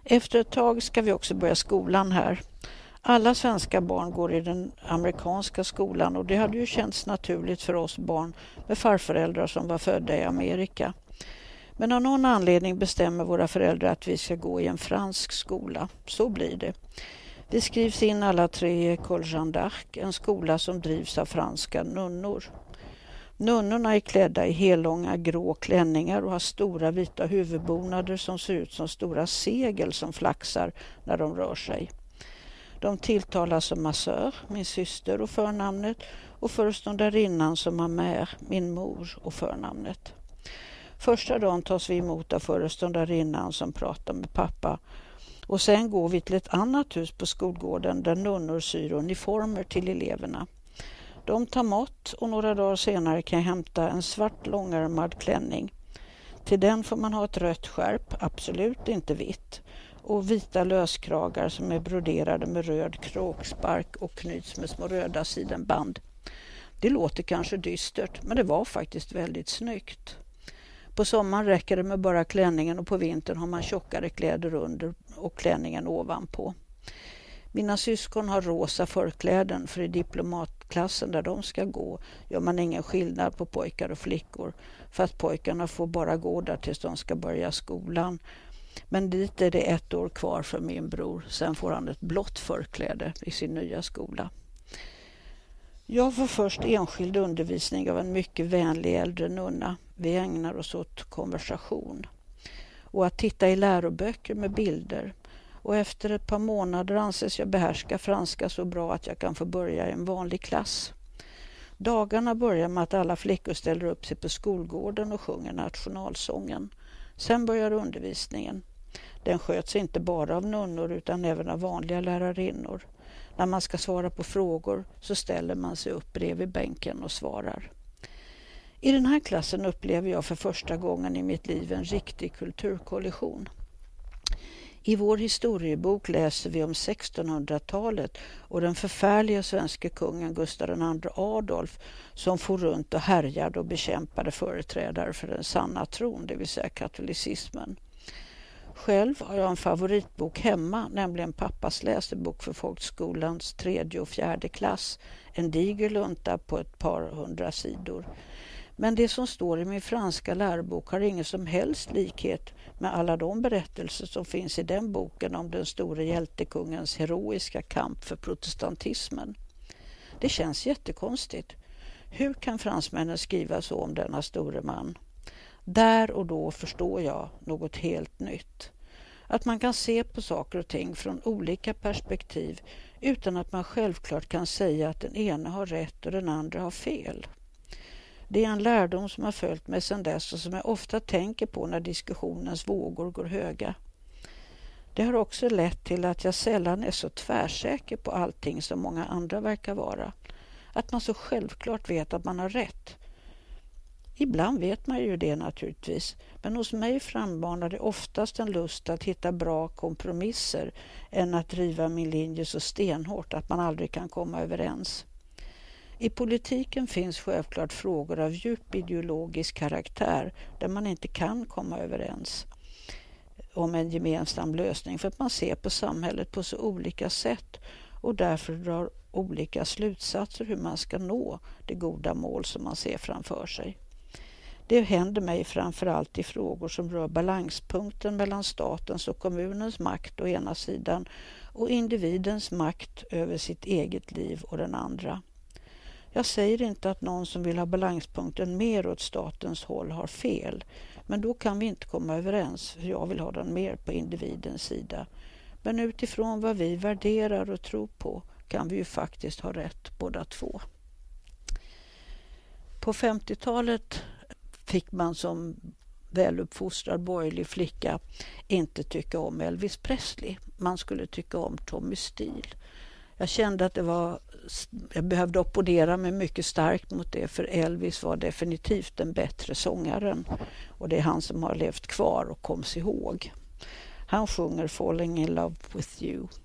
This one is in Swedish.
Efter ett tag ska vi också börja skolan här. Alla svenska barn går i den amerikanska skolan och det hade ju känts naturligt för oss barn med farföräldrar som var födda i Amerika. Men av någon anledning bestämmer våra föräldrar att vi ska gå i en fransk skola. Så blir det. Vi skrivs in alla tre i École Jeanne d'Arc, en skola som drivs av franska nunnor. Nunnorna är klädda i hellånga grå klänningar och har stora vita huvudbonader som ser ut som stora segel som flaxar när de rör sig. De tilltalas som massör, min syster och förnamnet, och föreståndarinnan som mamär, min mor och förnamnet. Första dagen tas vi emot av föreståndarinnan som pratar med pappa och sen går vi till ett annat hus på skolgården där nunnor syr uniformer till eleverna. De tar mått och några dagar senare kan jag hämta en svart långärmad klänning. Till den får man ha ett rött skärp, absolut inte vitt, och vita löskragar som är broderade med röd kråkspark och knyts med små röda sidenband. Det låter kanske dystert, men det var faktiskt väldigt snyggt. På sommaren räcker det med bara klänningen och på vintern har man tjockare kläder under och klänningen ovanpå. Mina syskon har rosa förkläden för i diplomatklassen där de ska gå gör man ingen skillnad på pojkar och flickor, fast pojkarna får bara gå där tills de ska börja skolan. Men dit är det 1 år kvar för min bror, sen får han ett blått förkläde i sin nya skola. Jag får först enskild undervisning av en mycket vänlig äldre nunna. Vi ägnar oss åt konversation och att titta i läroböcker med bilder. Och efter ett par månader anses jag behärska franska så bra att jag kan få börja i en vanlig klass. Dagarna börjar med att alla flickor ställer upp sig på skolgården och sjunger nationalsången. Sen börjar undervisningen. Den sköts inte bara av nunnor utan även av vanliga lärarinnor. När man ska svara på frågor så ställer man sig upp bredvid bänken och svarar. I den här klassen upplever jag för första gången i mitt liv en riktig kulturkollision. I vår historiebok läser vi om 1600-talet och den förfärliga svenska kungen Gustav II Adolf som for runt och härjade och bekämpade företrädare för den sanna tron, det vill säga katolicismen. Själv har jag en favoritbok hemma, nämligen pappas läsebok för folkskolans 3:e och 4:e klass, en diger lunta på ett par 100 sidor. Men det som står i min franska lärobok har ingen som helst likhet med alla de berättelser som finns i den boken om den store hjältekungens heroiska kamp för protestantismen. Det känns jättekonstigt. Hur kan fransmännen skriva så om denna store man? Där och då förstår jag något helt nytt. Att man kan se på saker och ting från olika perspektiv utan att man självklart kan säga att den ena har rätt och den andra har fel. Det är en lärdom som har följt mig sedan dess och som jag ofta tänker på när diskussionens vågor går höga. Det har också lett till att jag sällan är så tvärsäker på allting som många andra verkar vara. Att man så självklart vet att man har rätt. Ibland vet man ju det naturligtvis, men hos mig frammanar det oftast en lust att hitta bra kompromisser än att driva min linje så stenhårt att man aldrig kan komma överens. I politiken finns självklart frågor av djup ideologisk karaktär där man inte kan komma överens om en gemensam lösning för att man ser på samhället på så olika sätt och därför drar olika slutsatser hur man ska nå det goda mål som man ser framför sig. Det händer mig framförallt i frågor som rör balanspunkten mellan statens och kommunens makt å ena sidan och individens makt över sitt eget liv och den andra. Jag säger inte att någon som vill ha balanspunkten mer åt statens håll har fel, men då kan vi inte komma överens för jag vill ha den mer på individens sida. Men utifrån vad vi värderar och tror på kan vi ju faktiskt ha rätt båda två. På 50-talet fick man som väluppfostrad borgerlig flicka inte tycka om Elvis Presley. Man skulle tycka om Tommy Steele. Jag kände att jag behövde opponera mig mycket starkt mot det för Elvis var definitivt den bättre sångaren och det är han som har levt kvar och koms ihåg. Han sjunger Falling in love with you.